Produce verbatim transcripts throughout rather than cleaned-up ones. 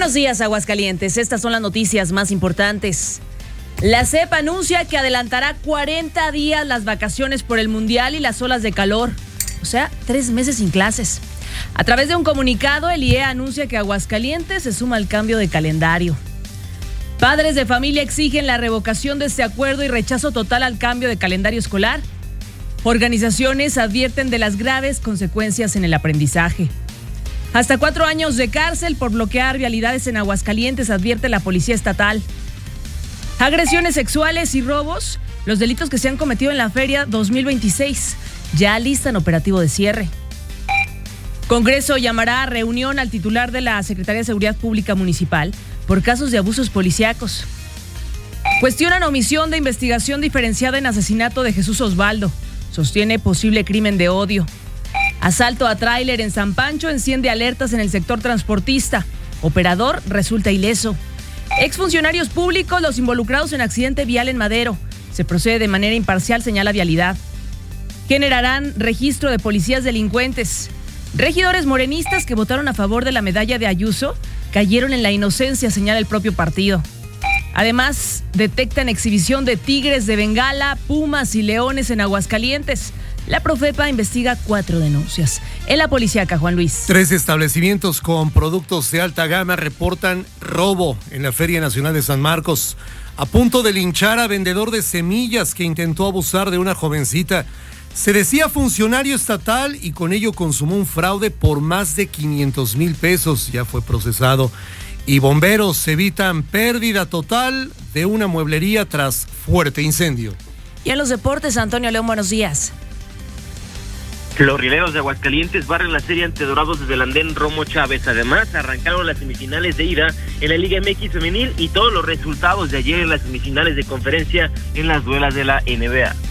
Buenos días, Aguascalientes. Estas son las noticias más importantes. La C E P anuncia que adelantará cuarenta días las vacaciones por el Mundial y las olas de calor. O sea, tres meses sin clases. A través de un comunicado, el I E anuncia que Aguascalientes se suma al cambio de calendario. Padres de familia exigen la revocación de este acuerdo y rechazo total al cambio de calendario escolar. Organizaciones advierten de las graves consecuencias en el aprendizaje. Hasta cuatro años de cárcel por bloquear vialidades en Aguascalientes, advierte la Policía Estatal. Agresiones sexuales y robos, los delitos que se han cometido en la Feria dos mil veintiséis, ya listan operativo de cierre. Congreso llamará a reunión al titular de la Secretaría de Seguridad Pública Municipal por casos de abusos policíacos. Cuestionan omisión de investigación diferenciada en asesinato de Jesús Osvaldo. Sostiene posible crimen de odio. Asalto a tráiler en San Pancho enciende alertas en el sector transportista. Operador resulta ileso. Exfuncionarios públicos los involucrados en accidente vial en Madero. Se procede de manera imparcial, señala Vialidad. Generarán registro de policías delincuentes. Regidores morenistas que votaron a favor de la medalla de Ayuso cayeron en la inocencia, señala el propio partido. Además, detectan exhibición de tigres de Bengala, pumas y leones en Aguascalientes. La Profepa investiga cuatro denuncias. En la policíaca, Juan Luis. Tres establecimientos con productos de alta gama reportan robo en la Feria Nacional de San Marcos. A punto de linchar a vendedor de semillas que intentó abusar de una jovencita. Se decía funcionario estatal y con ello consumó un fraude por más de quinientos mil pesos. Ya fue procesado. Y bomberos evitan pérdida total de una mueblería tras fuerte incendio. Y en los deportes, Antonio León, buenos días. Los rieleros de Aguascalientes barren la serie ante Dorados desde el andén Romo Chávez. Además, arrancaron las semifinales de ida en la Liga M X Femenil y todos los resultados de ayer en las semifinales de conferencia en las duelas de la N B A.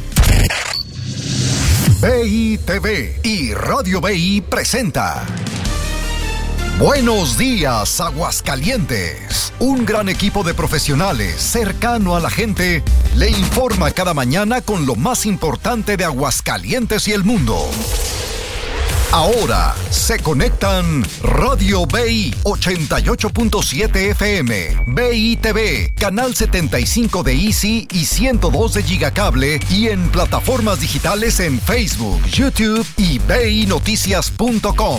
B I T V y Radio B I presenta Buenos días, Aguascalientes. Un gran equipo de profesionales cercano a la gente le informa cada mañana con lo más importante de Aguascalientes y el mundo. Ahora se conectan Radio B I ochenta y ocho punto siete F M, B I T V, canal setenta y cinco de Easy y ciento dos de Gigacable y en plataformas digitales en Facebook, YouTube y B I noticias punto com.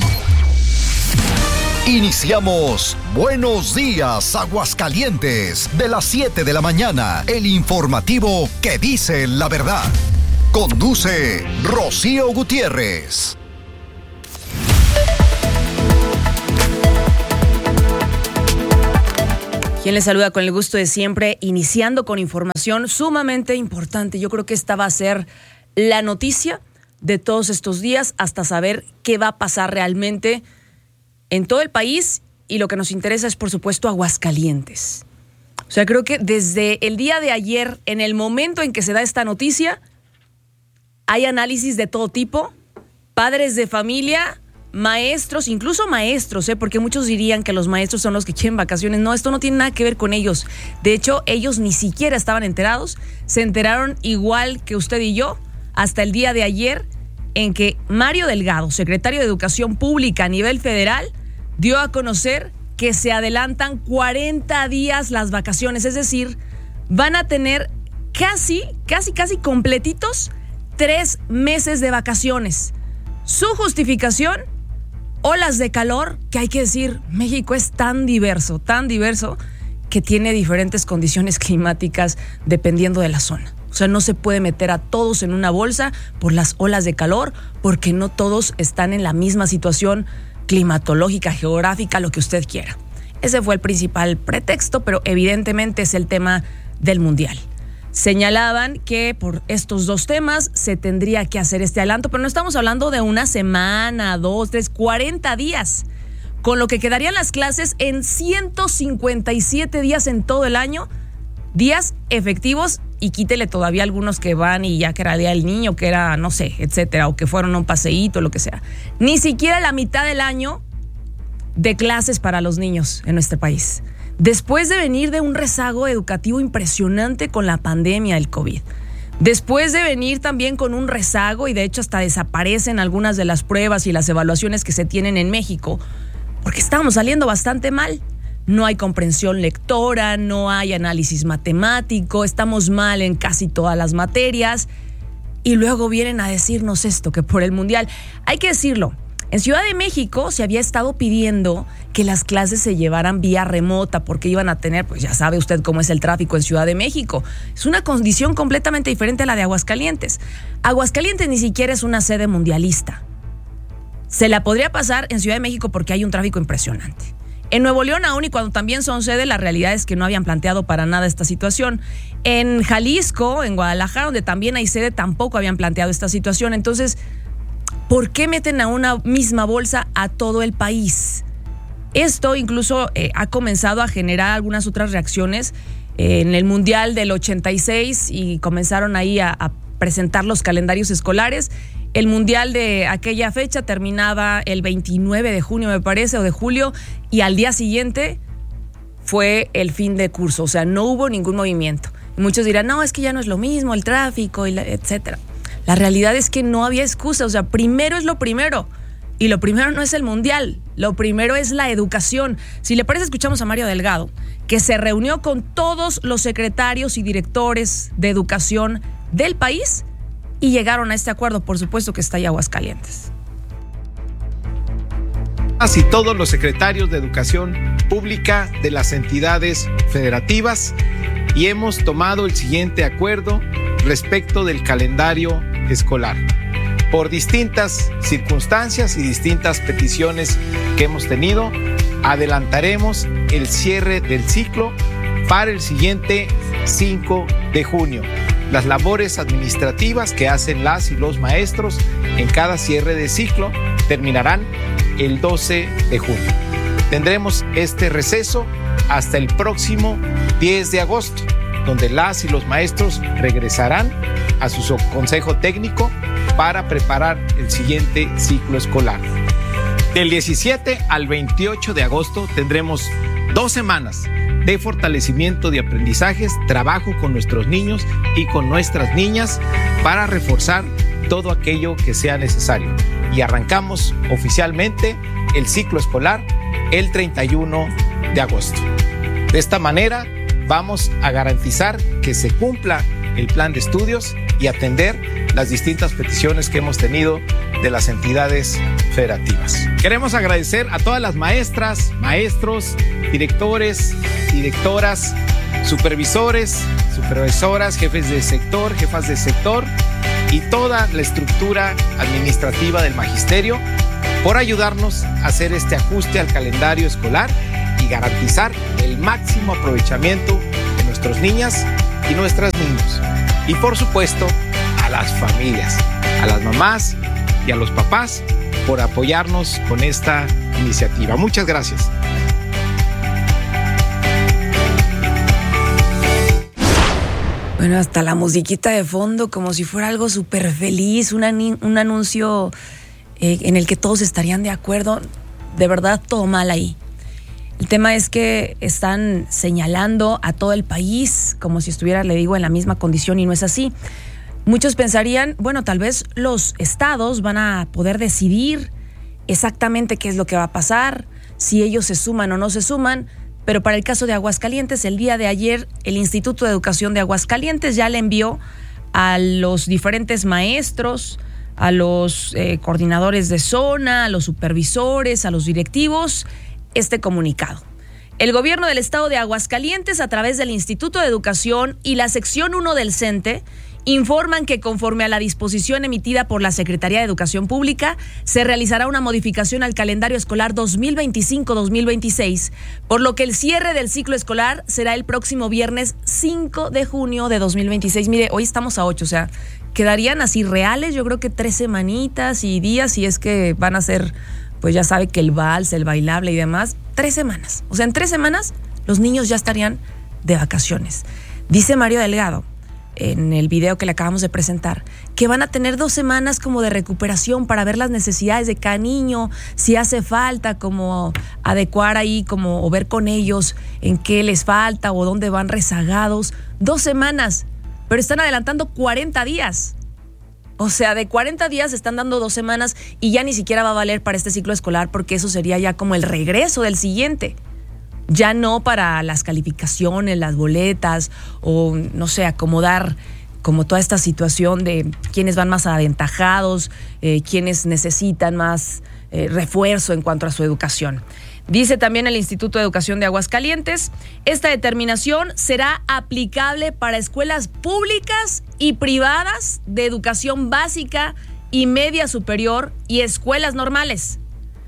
Iniciamos Buenos Días, Aguascalientes, de las siete de la mañana, el informativo que dice la verdad. Conduce Rocío Gutiérrez. Quien les saluda con el gusto de siempre, iniciando con información sumamente importante. Yo creo que esta va a ser la noticia de todos estos días hasta saber qué va a pasar realmente en todo el país, y lo que nos interesa es, por supuesto, Aguascalientes. O sea, creo que desde el día de ayer, en el momento en que se da esta noticia, hay análisis de todo tipo, padres de familia, maestros, incluso maestros, ¿eh? Porque muchos dirían que los maestros son los que quieren vacaciones. No, esto no tiene nada que ver con ellos. De hecho, ellos ni siquiera estaban enterados. Se enteraron igual que usted y yo hasta el día de ayer, en que Mario Delgado, secretario de Educación Pública a nivel federal, dio a conocer que se adelantan cuarenta días las vacaciones, es decir, van a tener casi, casi, casi completitos tres meses de vacaciones. Su justificación, olas de calor, que hay que decir, México es tan diverso, tan diverso, que tiene diferentes condiciones climáticas dependiendo de la zona. O sea, no se puede meter a todos en una bolsa por las olas de calor, porque no todos están en la misma situación climatológica, geográfica, lo que usted quiera. Ese fue el principal pretexto, pero evidentemente es el tema del Mundial. Señalaban que por estos dos temas se tendría que hacer este adelanto, pero no estamos hablando de una semana, dos, tres, cuarenta días, con lo que quedarían las clases en ciento cincuenta y siete días en todo el año, días efectivos, y quítele todavía algunos que van y ya que era el día del niño, que era, no sé, etcétera, o que fueron a un paseíto, lo que sea. Ni siquiera la mitad del año de clases para los niños en nuestro país. Después de venir de un rezago educativo impresionante con la pandemia del COVID. Después de venir también con un rezago, y de hecho hasta desaparecen algunas de las pruebas y las evaluaciones que se tienen en México, porque estábamos saliendo bastante mal. no hay comprensión lectora, no hay análisis matemático, estamos mal en casi todas las materias. Y luego vienen a decirnos esto, que por el Mundial. Hay que decirlo, en Ciudad de México se había estado pidiendo que las clases se llevaran vía remota porque iban a tener, pues ya sabe usted cómo es el tráfico en Ciudad de México. Es una condición completamente diferente a la de Aguascalientes. Aguascalientes ni siquiera es una sede mundialista. Se la podría pasar en Ciudad de México porque hay un tráfico impresionante. En Nuevo León, aún y cuando también son sede, la realidad es que no habían planteado para nada esta situación. En Jalisco, en Guadalajara, donde también hay sede, tampoco habían planteado esta situación. Entonces, ¿por qué meten a una misma bolsa a todo el país? Esto incluso eh, ha comenzado a generar algunas otras reacciones eh, en el Mundial del ochenta y seis y comenzaron ahí a, a presentar los calendarios escolares. El Mundial de aquella fecha terminaba el veintinueve de junio, me parece, o de julio, y al día siguiente fue el fin de curso, o sea, no hubo ningún movimiento. Y muchos dirán, no, es que ya no es lo mismo, el tráfico, y la, etcétera. La realidad es que no había excusa, o sea, primero es lo primero, y lo primero no es el Mundial, lo primero es la educación. Si le parece, escuchamos a Mario Delgado, que se reunió con todos los secretarios y directores de educación del país y llegaron a este acuerdo. Por supuesto que está ahí Aguascalientes. Así todos los secretarios de educación pública de las entidades federativas y hemos tomado el siguiente acuerdo respecto del calendario escolar. Por distintas circunstancias y distintas peticiones que hemos tenido, adelantaremos el cierre del ciclo para el siguiente cinco de junio. Las labores administrativas que hacen las y los maestros en cada cierre de ciclo terminarán el doce de junio. Tendremos este receso hasta el próximo diez de agosto, donde las y los maestros regresarán a su consejo técnico para preparar el siguiente ciclo escolar. Del diecisiete al veintiocho de agosto tendremos dos semanas de fortalecimiento de aprendizajes, trabajo con nuestros niños y con nuestras niñas para reforzar todo aquello que sea necesario. Y arrancamos oficialmente el ciclo escolar el treinta y uno de agosto. De esta manera vamos a garantizar que se cumpla el plan de estudios y atender las distintas peticiones que hemos tenido de las entidades federativas. Queremos agradecer a todas las maestras, maestros, directores, directoras, supervisores, supervisoras, jefes de sector, jefas de sector y toda la estructura administrativa del magisterio por ayudarnos a hacer este ajuste al calendario escolar y garantizar el máximo aprovechamiento de nuestras niñas y nuestros niños. Y por supuesto, a las familias, a las mamás y a los papás por apoyarnos con esta iniciativa. Muchas gracias. Bueno, hasta la musiquita de fondo, como si fuera algo súper feliz, un, an- un anuncio eh, en el que todos estarían de acuerdo. De verdad, todo mal ahí. El tema es que están señalando a todo el país como si estuviera, le digo, en la misma condición y no es así. Muchos pensarían, bueno, tal vez los estados van a poder decidir exactamente qué es lo que va a pasar, si ellos se suman o no se suman, pero para el caso de Aguascalientes, el día de ayer, el Instituto de Educación de Aguascalientes ya le envió a los diferentes maestros, a los eh, coordinadores de zona, a los supervisores, a los directivos, este comunicado. El gobierno del estado de Aguascalientes, a través del Instituto de Educación y la sección uno del CENTE, informan que conforme a la disposición emitida por la Secretaría de Educación Pública, se realizará una modificación al calendario escolar dos mil veinticinco dos mil veintiséis, por lo que el cierre del ciclo escolar será el próximo viernes cinco de junio de dos mil veintiséis. Mire, hoy estamos a ocho, o sea, quedarían así reales, yo creo que tres semanitas y días, si es que van a ser, pues ya sabe que el vals, el bailable y demás, tres semanas. O sea, en tres semanas los niños ya estarían de vacaciones. Dice Mario Delgado, en el video que le acabamos de presentar, que van a tener dos semanas como de recuperación para ver las necesidades de cada niño, si hace falta, como adecuar ahí, como o ver con ellos en qué les falta o dónde van rezagados. Dos semanas, pero están adelantando cuarenta días. O sea, de cuarenta días están dando dos semanas y ya ni siquiera va a valer para este ciclo escolar porque eso sería ya como el regreso del siguiente. ya no para las calificaciones, las boletas o, no sé, acomodar como toda esta situación de quiénes van más aventajados, eh, quiénes necesitan más eh, refuerzo en cuanto a su educación. Dice también el Instituto de Educación de Aguascalientes, esta determinación será aplicable para escuelas públicas y privadas de educación básica y media superior y escuelas normales,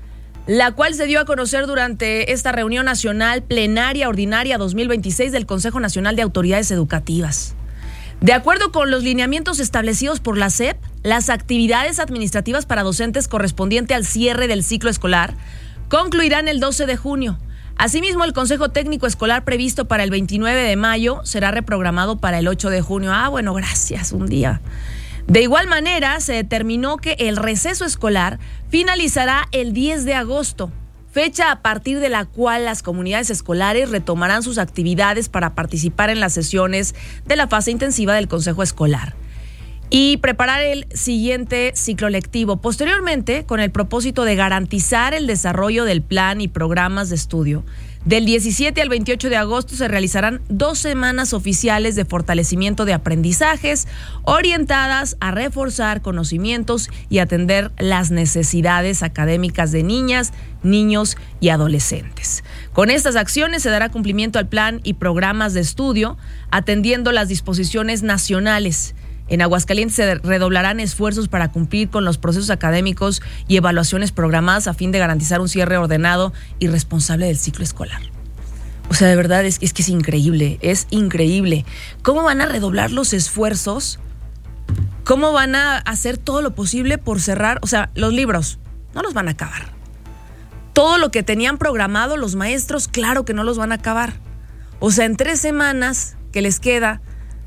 la cual se dio a conocer durante esta reunión nacional plenaria ordinaria dos mil veintiséis del Consejo Nacional de Autoridades Educativas. De acuerdo con los lineamientos establecidos por la S E P, las actividades administrativas para docentes correspondiente al cierre del ciclo escolar concluirán el doce de junio. Asimismo, el Consejo Técnico Escolar previsto para el veintinueve de mayo será reprogramado para el ocho de junio. Ah, bueno, gracias, un día. De igual manera, se determinó que el receso escolar finalizará el diez de agosto, fecha a partir de la cual las comunidades escolares retomarán sus actividades para participar en las sesiones de la fase intensiva del Consejo Escolar y preparar el siguiente ciclo lectivo. Posteriormente, con el propósito de garantizar el desarrollo del plan y programas de estudio, del diecisiete al veintiocho de agosto se realizarán dos semanas oficiales de fortalecimiento de aprendizajes orientadas a reforzar conocimientos y atender las necesidades académicas de niñas, niños y adolescentes. Con estas acciones se dará cumplimiento al plan y programas de estudio, atendiendo las disposiciones nacionales. En Aguascalientes se redoblarán esfuerzos para cumplir con los procesos académicos y evaluaciones programadas a fin de garantizar un cierre ordenado y responsable del ciclo escolar. O sea, de verdad es, es que es increíble, es increíble. ¿Cómo van a redoblar los esfuerzos? ¿Cómo van a hacer todo lo posible por cerrar? O sea, los libros no los van a acabar. Todo lo que tenían programado los maestros, claro que no los van a acabar. O sea, en tres semanas que les queda,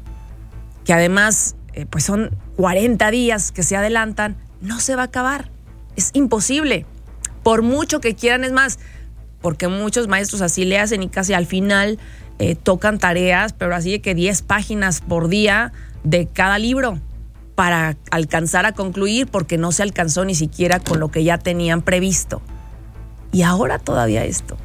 que además eh, pues son cuarenta días que se adelantan, no se va a acabar. Es imposible. Por mucho que quieran, es más, porque muchos maestros así le hacen y casi al final eh, tocan tareas, pero así de que diez páginas por día de cada libro para alcanzar a concluir, porque no se alcanzó ni siquiera con lo que ya tenían previsto. Y ahora todavía esto.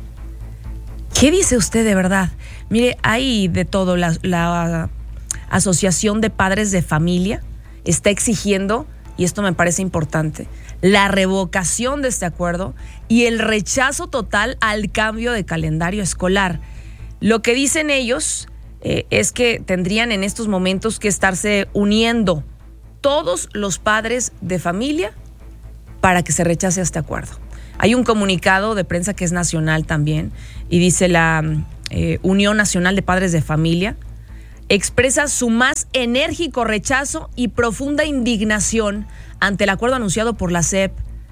¿Qué dice usted de verdad? Mire, hay de todo. La, la Asociación de Padres de Familia está exigiendo, y esto me parece importante, la revocación de este acuerdo y el rechazo total al cambio de calendario escolar. Lo que dicen ellos eh, es que tendrían en estos momentos que estarse uniendo todos los padres de familia para que se rechace este acuerdo. Hay un comunicado de prensa que es nacional también y dice la eh, Unión Nacional de Padres de Familia expresa su más enérgico rechazo y profunda indignación ante el acuerdo anunciado por la S E P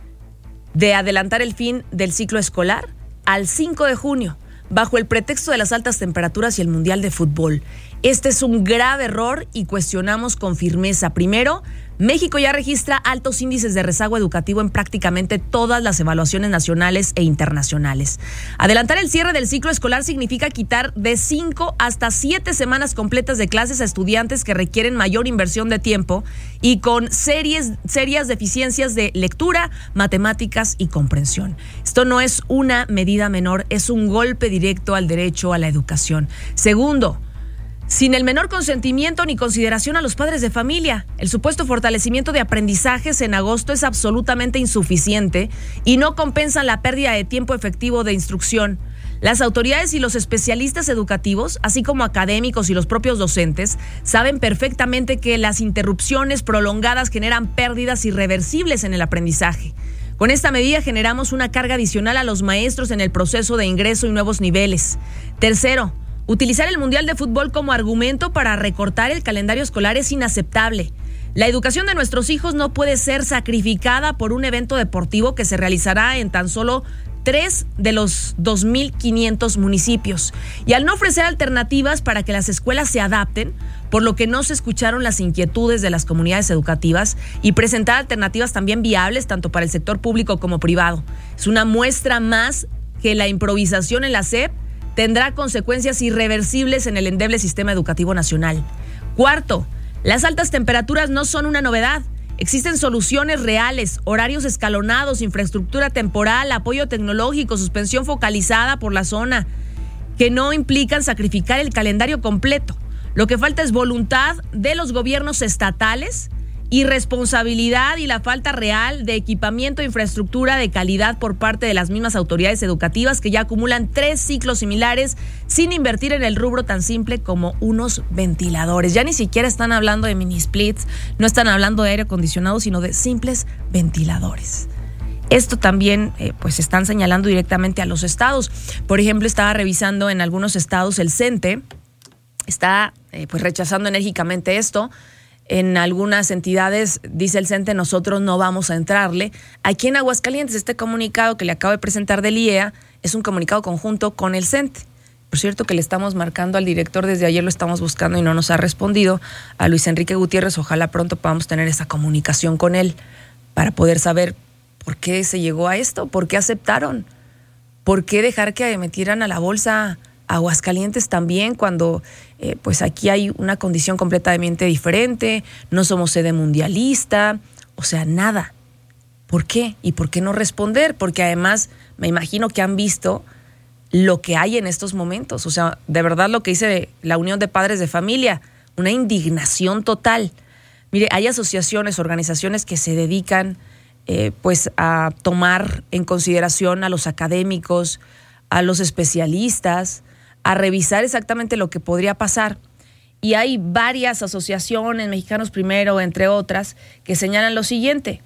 de adelantar el fin del ciclo escolar al cinco de junio, bajo el pretexto de las altas temperaturas y el Mundial de Fútbol. Este es un grave error y cuestionamos con firmeza. Primero, México ya registra altos índices de rezago educativo en prácticamente todas las evaluaciones nacionales e internacionales. Adelantar el cierre del ciclo escolar significa quitar de cinco hasta siete semanas completas de clases a estudiantes que requieren mayor inversión de tiempo y con serias, serias deficiencias de lectura, matemáticas y comprensión. Esto no es una medida menor, es un golpe directo al derecho a la educación. Segundo, sin el menor consentimiento ni consideración a los padres de familia, el supuesto fortalecimiento de aprendizajes en agosto es absolutamente insuficiente y no compensa la pérdida de tiempo efectivo de instrucción. Las autoridades y los especialistas educativos, así como académicos y los propios docentes, saben perfectamente que las interrupciones prolongadas generan pérdidas irreversibles en el aprendizaje. Con esta medida generamos una carga adicional a los maestros en el proceso de ingreso y nuevos niveles. Tercero, utilizar el Mundial de Fútbol como argumento para recortar el calendario escolar es inaceptable. La educación de nuestros hijos no puede ser sacrificada por un evento deportivo que se realizará en tan solo tres de los dos mil quinientos municipios. Y al no ofrecer alternativas para que las escuelas se adapten, por lo que no se escucharon las inquietudes de las comunidades educativas y presentar alternativas también viables tanto para el sector público como privado. Es una muestra más que la improvisación en la S E P tendrá consecuencias irreversibles en el endeble sistema educativo nacional. Cuarto, las altas temperaturas no son una novedad. Existen soluciones reales, horarios escalonados, infraestructura temporal, apoyo tecnológico, suspensión focalizada por la zona. que no implican sacrificar el calendario completo. Lo que falta es voluntad de los gobiernos estatales, irresponsabilidad y la falta real de equipamiento e infraestructura de calidad por parte de las mismas autoridades educativas que ya acumulan tres ciclos similares sin invertir en el rubro tan simple como unos ventiladores. Ya ni siquiera están hablando de mini splits, no están hablando de aire acondicionado, sino de simples ventiladores. Esto también eh, pues están señalando directamente a los estados. Por ejemplo, estaba revisando en algunos estados el CENTE, está eh, pues rechazando enérgicamente esto. En algunas entidades, dice el CENTE, nosotros no vamos a entrarle. Aquí en Aguascalientes, este comunicado que le acabo de presentar del I E A es un comunicado conjunto con el CENTE. Por cierto que le estamos marcando al director, desde ayer lo estamos buscando y no nos ha respondido, a Luis Enrique Gutiérrez. Ojalá pronto podamos tener esa comunicación con él para poder saber por qué se llegó a esto, por qué aceptaron, por qué dejar que metieran a la bolsa Aguascalientes también, cuando eh, pues aquí hay una condición completamente diferente, no somos sede mundialista, o sea, nada. ¿Por qué? ¿Y por qué no responder? Porque además me imagino que han visto lo que hay en estos momentos, o sea, de verdad lo que dice la Unión de Padres de Familia, una indignación total. Mire, hay asociaciones, organizaciones que se dedican eh, pues a tomar en consideración a los académicos, a los especialistas, a revisar exactamente lo que podría pasar. Y hay varias asociaciones, Mexicanos Primero, entre otras, que señalan lo siguiente.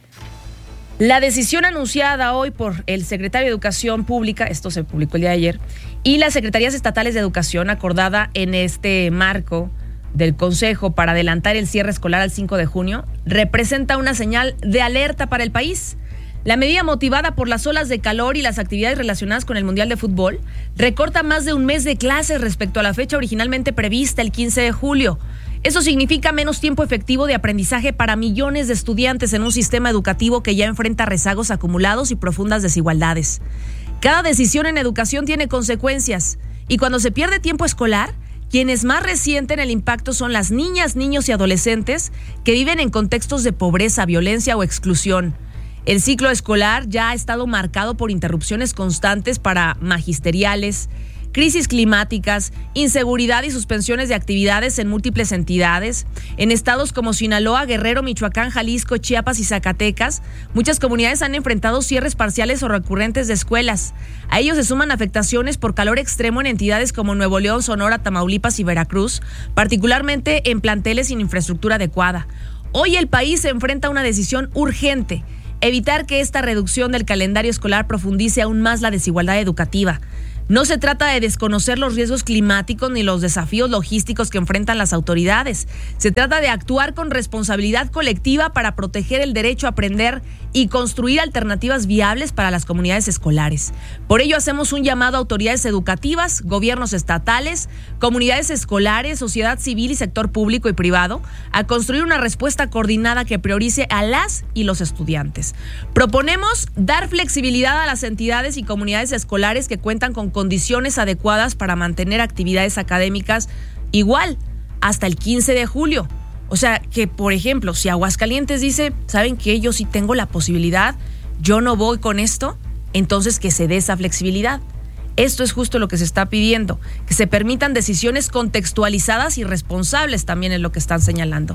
La decisión anunciada hoy por el secretario de Educación Pública, esto se publicó el día de ayer, y las secretarías estatales de educación acordada en este marco del Consejo para adelantar el cierre escolar al cinco de junio, representa una señal de alerta para el país. La medida, motivada por las olas de calor y las actividades relacionadas con el Mundial de Fútbol, recorta más de un mes de clases respecto a la fecha originalmente prevista, el quince de julio. Eso significa menos tiempo efectivo de aprendizaje para millones de estudiantes en un sistema educativo que ya enfrenta rezagos acumulados y profundas desigualdades. Cada decisión en educación tiene consecuencias, y cuando se pierde tiempo escolar, quienes más resienten el impacto son las niñas, niños y adolescentes que viven en contextos de pobreza, violencia o exclusión. El ciclo escolar ya ha estado marcado por interrupciones constantes para magisteriales, crisis climáticas, inseguridad y suspensiones de actividades en múltiples entidades. En estados como Sinaloa, Guerrero, Michoacán, Jalisco, Chiapas y Zacatecas, muchas comunidades han enfrentado cierres parciales o recurrentes de escuelas. A ellos se suman afectaciones por calor extremo en entidades como Nuevo León, Sonora, Tamaulipas y Veracruz, particularmente en planteles sin infraestructura adecuada. Hoy el país se enfrenta a una decisión urgente: evitar que esta reducción del calendario escolar profundice aún más la desigualdad educativa. No se trata de desconocer los riesgos climáticos ni los desafíos logísticos que enfrentan las autoridades. Se trata de actuar con responsabilidad colectiva para proteger el derecho a aprender y construir alternativas viables para las comunidades escolares. Por ello hacemos un llamado a autoridades educativas, gobiernos estatales, comunidades escolares, sociedad civil y sector público y privado a construir una respuesta coordinada que priorice a las y los estudiantes. Proponemos dar flexibilidad a las entidades y comunidades escolares que cuentan con condiciones adecuadas para mantener actividades académicas igual hasta el quince de julio. O sea, que por ejemplo, si Aguascalientes dice, ¿saben qué? Yo sí tengo la posibilidad, yo no voy con esto, entonces que se dé esa flexibilidad. Esto es justo lo que se está pidiendo, que se permitan decisiones contextualizadas y responsables, también es lo que están señalando.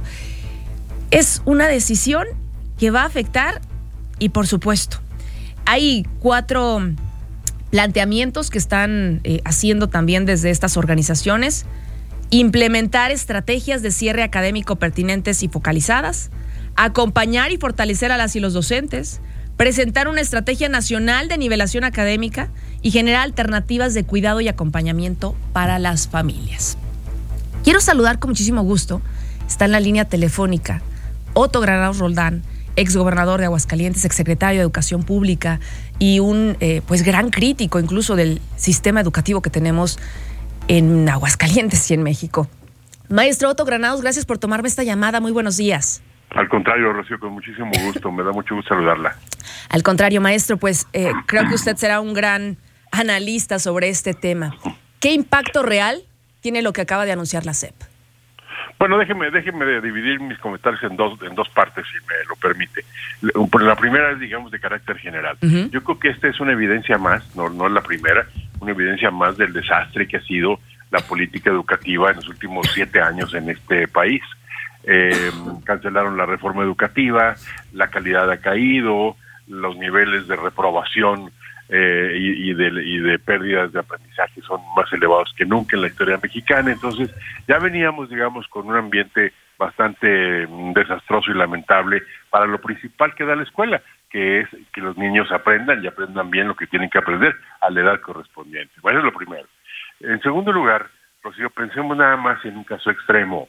Es una decisión que va a afectar, y por supuesto, hay cuatro planteamientos que están eh, haciendo también desde estas organizaciones: implementar estrategias de cierre académico pertinentes y focalizadas, acompañar y fortalecer a las y los docentes, presentar una estrategia nacional de nivelación académica y generar alternativas de cuidado y acompañamiento para las familias. Quiero saludar con muchísimo gusto, está en la línea telefónica Otto Granados Roldán, exgobernador de Aguascalientes, exsecretario de Educación Pública y un eh, pues gran crítico incluso del sistema educativo que tenemos en Aguascalientes y en México. Maestro Otto Granados, gracias por tomarme esta llamada. Muy buenos días. Al contrario, Rocío, con muchísimo gusto. Me da mucho gusto saludarla. Al contrario, maestro, pues eh, creo que usted será un gran analista sobre este tema. ¿Qué impacto real tiene lo que acaba de anunciar la S E P? Bueno, déjeme, déjeme dividir mis comentarios en dos, en dos partes, si me lo permite. La primera es, digamos, de carácter general. Uh-huh. Yo creo que esta es una evidencia más, no, no es la primera, una evidencia más del desastre que ha sido la política educativa en los últimos siete años en este país. Eh, cancelaron la reforma educativa, la calidad ha caído, los niveles de reprobación eh, y, y, de, y de pérdidas de aprendizaje son más elevados que nunca en la historia mexicana. Entonces ya veníamos, digamos, con un ambiente bastante desastroso y lamentable para lo principal que da la escuela, que es que los niños aprendan y aprendan bien lo que tienen que aprender a la edad correspondiente. Bueno, es lo primero. En segundo lugar, Rocío, pensemos nada más en un caso extremo.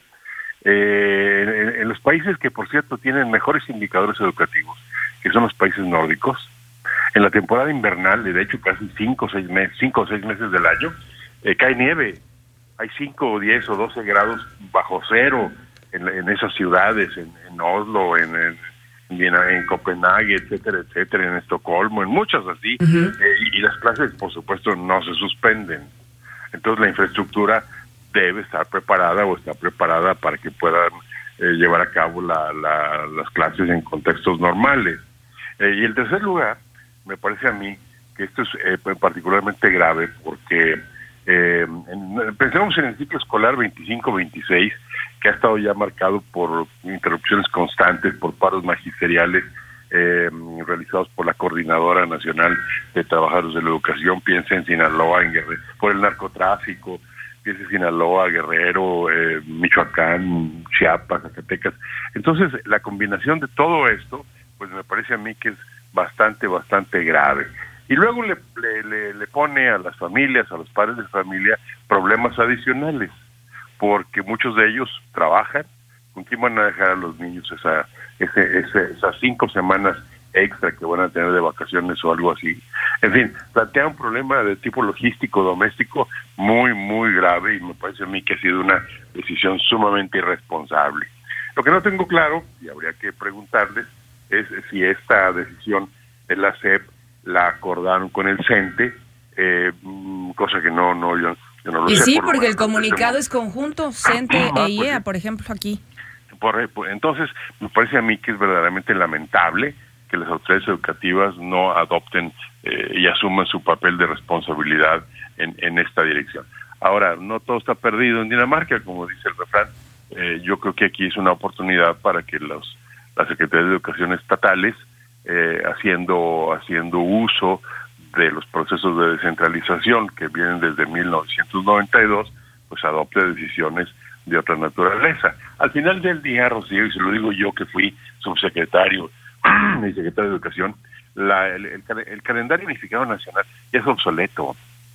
Eh, en, en los países que, por cierto, tienen mejores indicadores educativos, que son los países nórdicos, en la temporada invernal, de hecho casi cinco o seis meses, cinco o seis meses del año, eh, cae nieve. Hay cinco o diez o doce grados bajo cero en, en esas ciudades, en, en Oslo, en, en, en, en Copenhague, etcétera, etcétera, en Estocolmo, en muchas así, uh-huh. eh, y, y las clases, por supuesto, no se suspenden. Entonces la infraestructura debe estar preparada o está preparada para que puedan eh, llevar a cabo la, la, las clases en contextos normales. Eh, y en tercer lugar, me parece a mí que esto es eh, particularmente grave porque eh, en, pensemos en el ciclo escolar veinticinco veintiséis, que ha estado ya marcado por interrupciones constantes, por paros magisteriales eh, realizados por la Coordinadora Nacional de Trabajadores de la Educación. Piensa en Sinaloa, en Guerrero, por el narcotráfico, piensa en Sinaloa, Guerrero, eh, Michoacán, Chiapas, Zacatecas. Entonces, la combinación de todo esto, pues me parece a mí que es bastante, bastante grave. Y luego le, le, le, le pone a las familias, a los padres de familia, problemas adicionales, porque muchos de ellos trabajan. ¿Con quién van a dejar a los niños esa, ese, ese, esas cinco semanas extra que van a tener de vacaciones o algo así? En fin, plantea un problema de tipo logístico, doméstico, muy, muy grave, y me parece a mí que ha sido una decisión sumamente irresponsable. Lo que no tengo claro, y habría que preguntarles, es si esta decisión de la S E P la acordaron con el CENTE, eh, cosa que no, no yo, yo no lo y sé. sí, por porque lo el comunicado es conjunto, CENTE ah, e I E A, pues, por ejemplo, aquí. Por, por, entonces, me parece a mí que es verdaderamente lamentable que las autoridades educativas no adopten eh, y asuman su papel de responsabilidad en, en esta dirección. Ahora, no todo está perdido en Dinamarca, como dice el refrán. Eh, yo creo que aquí es una oportunidad para que los las secretarías de educación estatales, eh, haciendo haciendo uso de los procesos de descentralización que vienen desde mil novecientos noventa y dos, pues adopte decisiones de otra naturaleza. Al final del día, Rocío, y se lo digo yo que fui subsecretario y secretario de Educación, la, el, el, el calendario unificado nacional ya es obsoleto,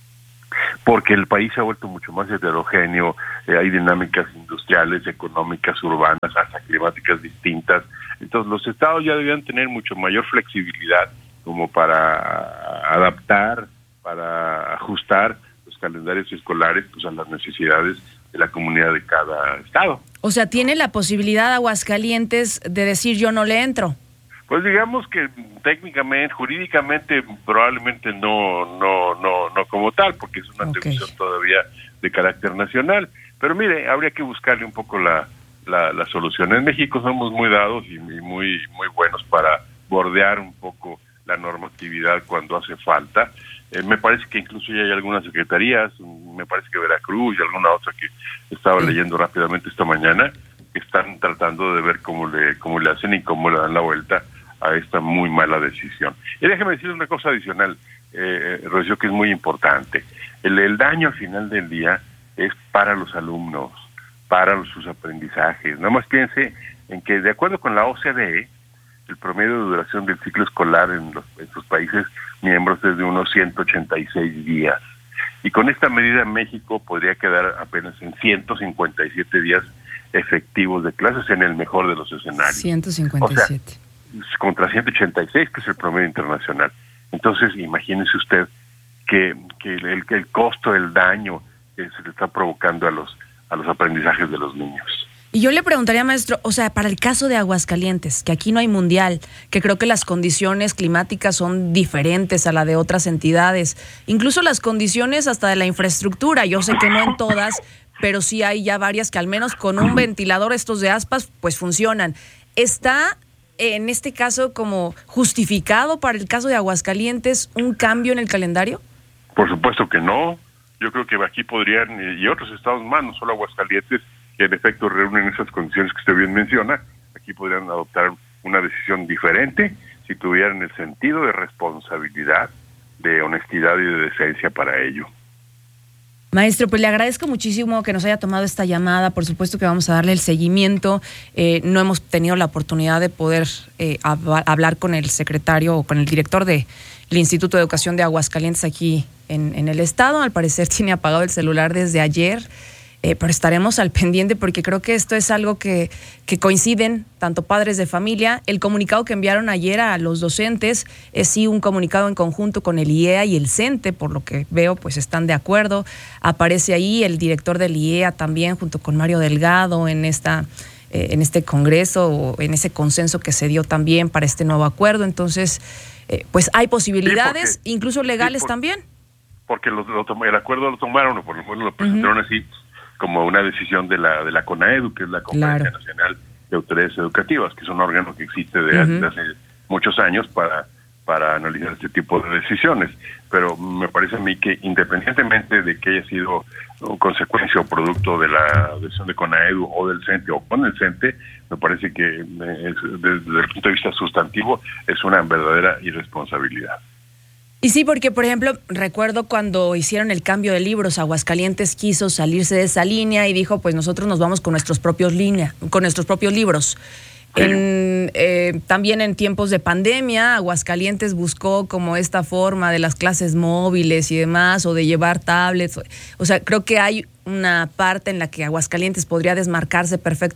porque el país se ha vuelto mucho más heterogéneo, eh, hay dinámicas industriales, económicas, urbanas, hasta climáticas distintas. Entonces los estados ya debían tener mucho mayor flexibilidad como para adaptar, para ajustar los calendarios escolares pues a las necesidades de la comunidad de cada estado. O sea, ¿tiene la posibilidad Aguascalientes de decir yo no le entro? Pues digamos que técnicamente, jurídicamente, probablemente no, no, no, no como tal, porque es una okay. atribución todavía de carácter nacional. Pero mire, habría que buscarle un poco la, la, la solución. En México somos muy dados y, y muy, muy buenos para bordear un poco la normatividad cuando hace falta. Eh, me parece que incluso ya hay algunas secretarías, me parece que Veracruz y alguna otra que estaba sí. leyendo rápidamente esta mañana, que están tratando de ver cómo le, cómo le hacen y cómo le dan la vuelta a esta muy mala decisión. Y déjeme decir una cosa adicional, eh, Rocío, que es muy importante. El, el daño al final del día es para los alumnos, para los, sus aprendizajes. Nada más piense en que, de acuerdo con la O C D E, el promedio de duración del ciclo escolar en los, en sus países miembros es de unos ciento ochenta y seis días. Y con esta medida México podría quedar apenas en ciento cincuenta y siete días efectivos de clases en el mejor de los escenarios. ciento cincuenta y siete. O sea, contra ciento ochenta y seis, que es el promedio internacional. Entonces, imagínese usted que, que el, el costo, el daño que se le está provocando a los, a los aprendizajes de los niños. Y yo le preguntaría, maestro, o sea, para el caso de Aguascalientes, que aquí no hay mundial, que creo que las condiciones climáticas son diferentes a la de otras entidades, incluso las condiciones hasta de la infraestructura, yo sé que no en todas, pero sí hay ya varias que al menos con un ventilador estos de aspas, pues funcionan. ¿Está en este caso como justificado para el caso de Aguascalientes un cambio en el calendario? Por supuesto que no. Yo creo que aquí podrían, y otros estados más, no solo Aguascalientes, que en efecto reúnen esas condiciones que usted bien menciona, aquí podrían adoptar una decisión diferente si tuvieran el sentido de responsabilidad, de honestidad y de decencia para ello. Maestro, pues le agradezco muchísimo que nos haya tomado esta llamada. Por supuesto que vamos a darle el seguimiento. Eh, no hemos tenido la oportunidad de poder eh, hab- hablar con el secretario o con el director del Instituto de Educación de Aguascalientes aquí en, en el estado. Al parecer tiene apagado el celular desde ayer, eh, pero estaremos al pendiente porque creo que esto es algo que, que coinciden tanto padres de familia. El comunicado que enviaron ayer a los docentes es sí un comunicado en conjunto con el I E A y el CENTE, por lo que veo pues están de acuerdo. Aparece ahí el director del I E A también junto con Mario Delgado en esta eh, en este congreso o en ese consenso que se dio también para este nuevo acuerdo. Entonces eh, pues hay posibilidades, sí, porque, incluso legales, sí, por, también. Porque lo, lo, el acuerdo lo tomaron, o por lo menos lo presentaron uh-huh. así como una decisión de la de la CONAEDU, que es la Conferencia claro. Nacional de Autoridades Educativas, que es un órgano que existe de uh-huh. hace muchos años para para analizar este tipo de decisiones. Pero me parece a mí que independientemente de que haya sido consecuencia o producto de la decisión de CONAEDU o del CENTE o con el CENTE, me parece que es, desde el punto de vista sustantivo es una verdadera irresponsabilidad. Y sí, porque por ejemplo, recuerdo cuando hicieron el cambio de libros, Aguascalientes quiso salirse de esa línea y dijo, pues nosotros nos vamos con nuestros propios línea, con nuestros propios libros. En, eh, también en tiempos de pandemia, Aguascalientes buscó como esta forma de las clases móviles y demás, o de llevar tablets. O sea, creo que hay una parte en la que Aguascalientes podría desmarcarse perfectamente